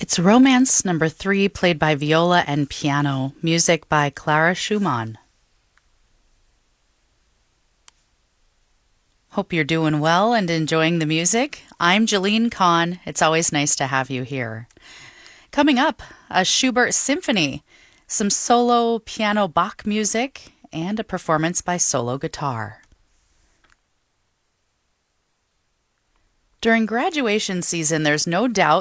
It's Romance number 3, played by viola and piano, music by Clara Schumann. Hope you're doing well and enjoying the music. I'm Jeline Kahn. It's always nice to have you here. Coming up, a Schubert symphony, some solo piano Bach music, and a performance by solo guitar. During graduation season, there's no doubt